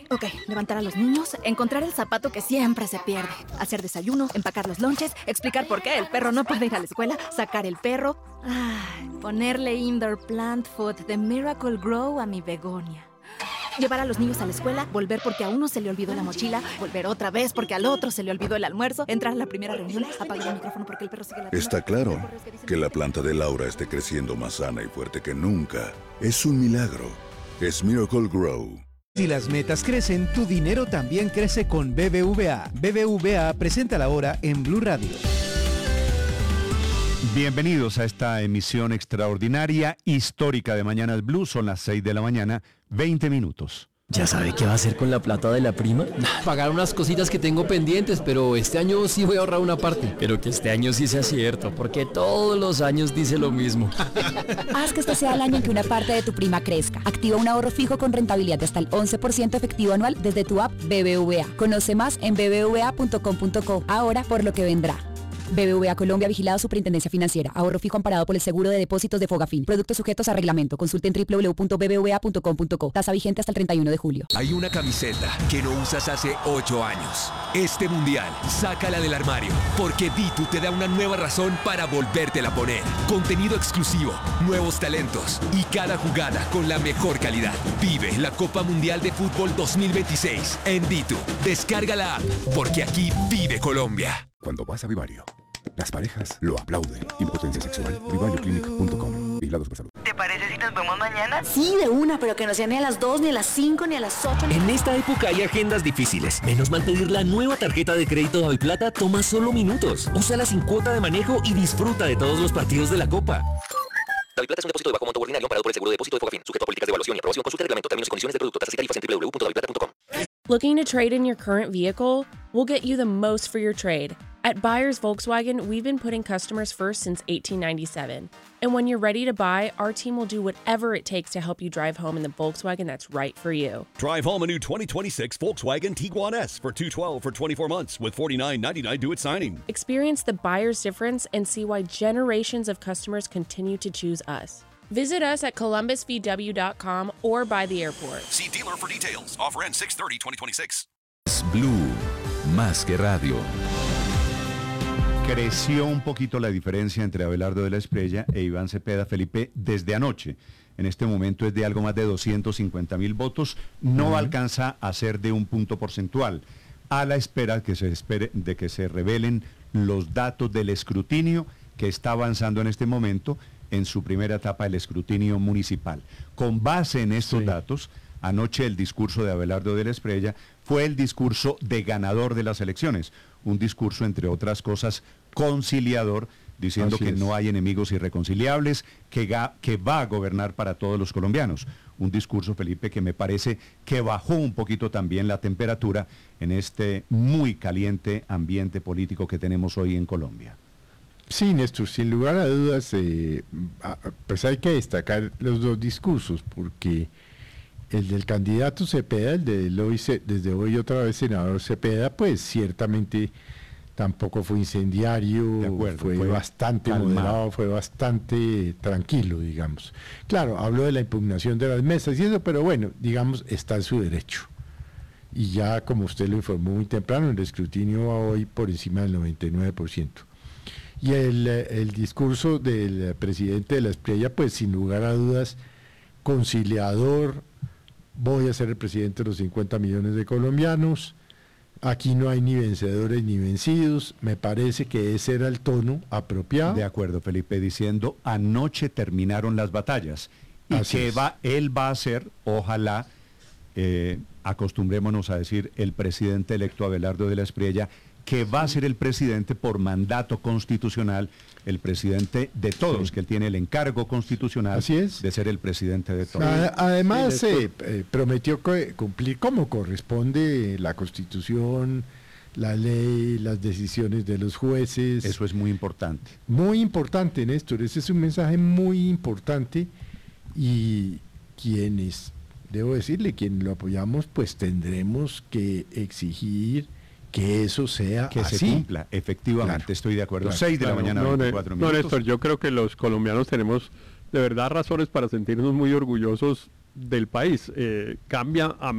Ok, levantar a los niños, encontrar el zapato que siempre se pierde, hacer desayuno, empacar los lonches, explicar por qué el perro no puede ir a la escuela, sacar el perro, ponerle indoor plant food de Miracle Grow a mi begonia. Llevar a los niños a la escuela, volver porque a uno se le olvidó la mochila, volver otra vez porque al otro se le olvidó el almuerzo, entrar a la primera reunión, apagar el micrófono porque el perro sigue ladrando. Está claro que la planta de Laura esté creciendo más sana y fuerte que nunca. Es un milagro. Es Miracle Grow. Si las metas crecen, tu dinero también crece con BBVA. BBVA presenta la hora en Blue Radio. Bienvenidos a esta emisión extraordinaria, histórica de Mañanas Blue. Son las 6 de la mañana, 20 minutos. ¿Ya sabe qué va a hacer con la plata de la prima? Pagar unas cositas que tengo pendientes, pero este año sí voy a ahorrar una parte. Pero que este año sí sea cierto, porque todos los años dice lo mismo. Haz que este sea el año en que una parte de tu prima crezca. Activa un ahorro fijo con rentabilidad de hasta el 11% efectivo anual desde tu app BBVA. Conoce más en bbva.com.co. Ahora por lo que vendrá. BBVA Colombia, vigilado Superintendencia Financiera. Ahorro fijo amparado por el seguro de depósitos de Fogafín. Productos sujetos a reglamento. Consulte en www.bbva.com.co. Tasa vigente hasta el 31 de julio. Hay una camiseta que no usas hace 8 años. Este mundial, sácala del armario, porque Vitu te da una nueva razón para volvértela a poner. Contenido exclusivo, nuevos talentos y cada jugada con la mejor calidad. Vive la Copa Mundial de Fútbol 2026 en Vitu. Descarga la app, porque aquí vive Colombia. Cuando vas a Vivario, las parejas lo aplauden. Impotencia sexual. VivarioClinic.com. Vigilados por salud. ¿Te parece si nos vemos mañana? Sí, de una, pero que no sea ni a las 2, ni a las 5, ni a las 8. En esta época hay agendas difíciles. Menos mal pedir la nueva tarjeta de crédito Daviplata toma solo minutos. Úsala sin cuota de manejo y disfruta de todos los partidos de la Copa. Daviplata es un depósito de bajo monto ordinario amparado por el seguro de depósito de Fogafín, sujeto a políticas de evaluación y aprobación. Consulta el reglamento, términos y condiciones del producto, tasas y tarifas en www.daviplata.com. Looking to trade in your current vehicle? We'll get you the most for your trade. At Buyers Volkswagen, we've been putting customers first since 1897. And when you're ready to buy, our team will do whatever it takes to help you drive home in the Volkswagen that's right for you. Drive home a new 2026 Volkswagen Tiguan S for $212 for 24 months with $49.99 due at signing. Experience the buyer's difference and see why generations of customers continue to choose us. Visit us at columbusvw.com or by the airport. See dealer for details. Offer ends 6/30/2026. Blue, más que radio. Creció un poquito la diferencia entre Abelardo de la Espriella e Iván Cepeda, Felipe, desde anoche. En este momento es de algo más de 250,000 votos. No alcanza a ser de un punto porcentual. A la espera de que se revelen los datos del escrutinio que está avanzando en este momento en su primera etapa el escrutinio municipal. Con base en estos datos, anoche el discurso de Abelardo de la Espriella fue el discurso de ganador de las elecciones. Un discurso, entre otras cosas, conciliador, diciendo que no hay enemigos irreconciliables, que va a gobernar para todos los colombianos. Un discurso, Felipe, que me parece que bajó un poquito también la temperatura en este muy caliente ambiente político que tenemos hoy en Colombia. Sí, Néstor, sin lugar a dudas, pues hay que destacar los dos discursos, porque el del candidato Cepeda, el de hoy, desde hoy otra vez senador Cepeda, pues ciertamente tampoco fue incendiario, fue bastante moderado, fue bastante tranquilo, digamos. Claro, habló de la impugnación de las mesas y eso, pero bueno, digamos, está en su derecho. Y ya, como usted lo informó muy temprano, el escrutinio va hoy por encima del 99%. Y el discurso del presidente de la Espriella, pues sin lugar a dudas, conciliador, voy a ser el presidente de los 50 millones de colombianos, aquí no hay ni vencedores ni vencidos, me parece que ese era el tono apropiado. De acuerdo, Felipe, diciendo, anoche terminaron las batallas, y él va a ser, ojalá, acostumbrémonos a decir, el presidente electo Abelardo de la Espriella, que va a ser el presidente por mandato constitucional, el presidente de todos, que él tiene el encargo constitucional de ser el presidente de todos. Además, prometió cumplir como corresponde la Constitución, la ley, las decisiones de los jueces. Eso es muy importante. Muy importante, Néstor, ese es un mensaje muy importante, y quienes, debo decirle, quienes lo apoyamos, pues tendremos que exigir que eso sea que así. Se cumpla, efectivamente, estoy de acuerdo. 6 de la mañana, 24 minutos. No, Néstor, yo creo que los colombianos tenemos de verdad razones para sentirnos muy orgullosos del país. Cambia a